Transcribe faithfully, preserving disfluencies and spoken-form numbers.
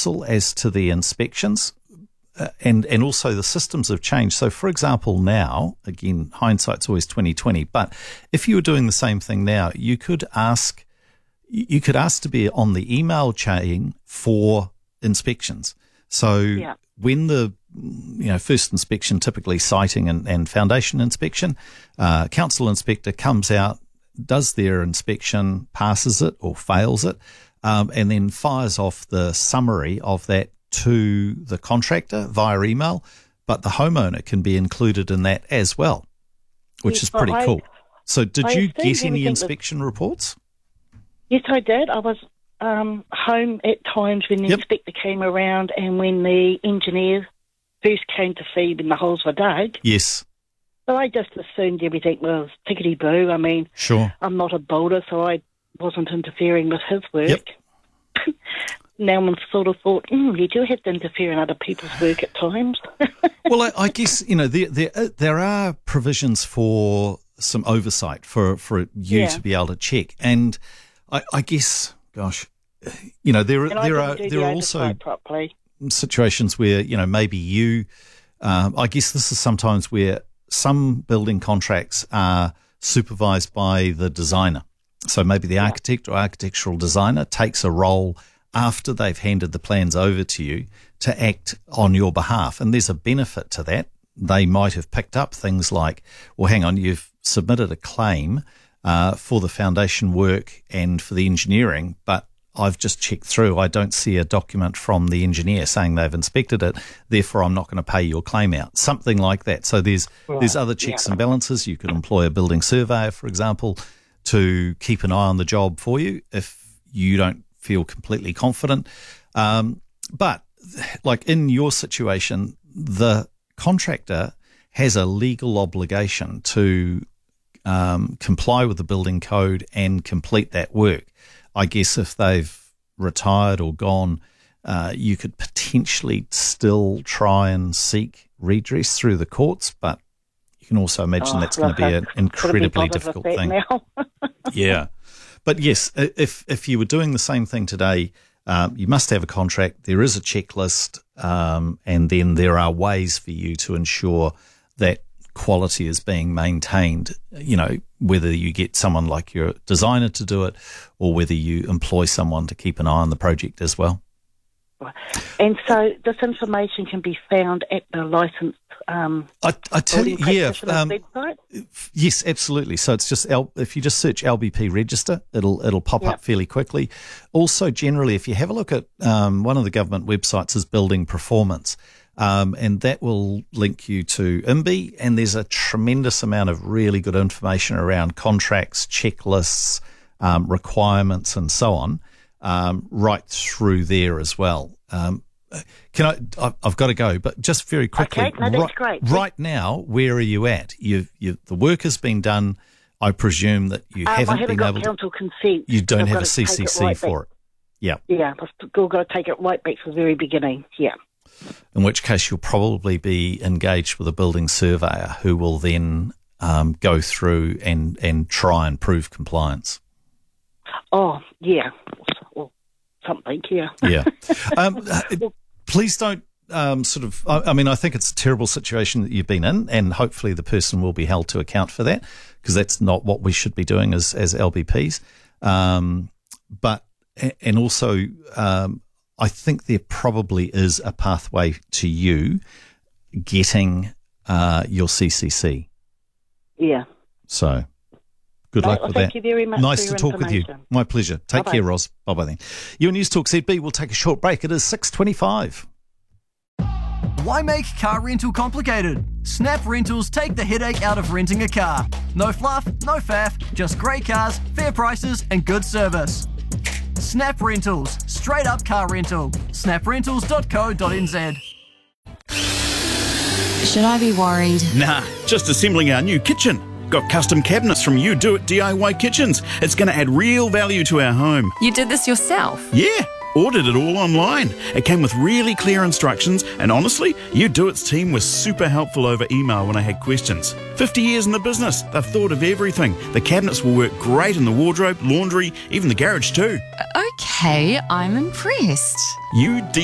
council as to the inspections. Uh, and, and also the systems have changed. So, for example, now, again, hindsight's always twenty twenty, but if you were doing the same thing now, you could ask, you could ask to be on the email chain for inspections. So Yeah. when the, you know, first inspection, typically siting and, and foundation inspection, uh, council inspector comes out, does their inspection, passes it or fails it, um, and then fires off the summary of that to the contractor via email, but the homeowner can be included in that as well, which Yes, is pretty I- cool. So did I you assumed get any everything was- inspection reports? Yes, I did. I was um, home at times when the Yep. inspector came around and when the engineer first came to see when the holes were dug. Yes, So I just assumed everything was tickety-boo. I mean, sure. I'm not a builder, so I wasn't interfering with his work. Yep. Now I'm sort of thought, mm, you do have to interfere in other people's work at times. Well, I, I guess, you know, there, there, uh, there are provisions for some oversight for, for you Yeah. to be able to check. And I, I guess, gosh, you know, there, And I there didn't are, do there the are also oversight properly. situations where, you know, maybe you, um, I guess this is sometimes where some building contracts are supervised by the designer. So maybe the architect or architectural designer takes a role after they've handed the plans over to you to act on your behalf. And there's a benefit to that. They might have picked up things like, well, hang on, you've submitted a claim uh, for the foundation work and for the engineering, but I've just checked through. I don't see a document from the engineer saying they've inspected it. Therefore, I'm not going to pay your claim out. Something like that. So there's Right, there's other checks yeah. and balances. You could employ a building surveyor, for example, to keep an eye on the job for you if you don't feel completely confident. Um, but like in your situation, the contractor has a legal obligation to um, comply with the building code and complete that work. I guess if they've retired or gone, uh, you could potentially still try and seek redress through the courts, but you can also imagine Oh, that's going to look, be I an couldn't be incredibly bothered with difficult that thing. now. Yeah. But yes, i- if if you were doing the same thing today, um, you must have a contract. There is a checklist, um, and then there are ways for you to ensure that quality is being maintained. You know, whether you get someone like your designer to do it or whether you employ someone to keep an eye on the project as well. And so this information can be found at the licensed um, I, I tell you, building yeah, practitioner's um, website. yes, absolutely. So it's just L, if you just search L B P register, it'll it'll pop Yep. up fairly quickly. Also, generally, if you have a look at um, one of the government websites is Building Performance, um, and that will link you to I M B I, and there's a tremendous amount of really good information around contracts, checklists, um, requirements, and so on, um, right through there as well. Um, Can I? I- I've got to go, but just very quickly. Okay, no, that's right, great. right now, where are you at? You, you, the work has been done. I presume that you Um, I haven't haven't been got able to. council consent. You don't I've have got a to take C C it C right for back. it. Yeah. Yeah, I've still got to take it right back to the very beginning. Yeah. In which case, you'll probably be engaged with a building surveyor who will then um, go through and and try and prove compliance. Oh, yeah. Or something, yeah. Yeah. Um, uh, please don't um, sort of, I, I mean, I think it's a terrible situation that you've been in, and hopefully the person will be held to account for that, because that's not what we should be doing as, as L B Ps. Um, but, and also, um, I think there probably is a pathway to you getting uh, your C C C. Yeah. So good Right, luck well, with thank that. you very much Nice for to your talk with you. information. My pleasure. Take Bye-bye. care, Ros. Bye-bye then. Your News Talk Z B will take a short break. It is six twenty-five. Why make car rental complicated? Snap Rentals take the headache out of renting a car. No fluff, no faff, just great cars, fair prices and good service. Snap Rentals, straight up car rental. snap rentals dot co dot n z. Should I be worried? Nah, just assembling our new kitchen. Got custom cabinets from You Do It D I Y Kitchens. It's going to add real value to our home. You did this yourself? Yeah, ordered it all online. It came with really clear instructions, and honestly, You Do It's team was super helpful over email when I had questions. fifty years in the business, they've thought of everything. The cabinets will work great in the wardrobe, laundry, even the garage too. Okay, I'm impressed. You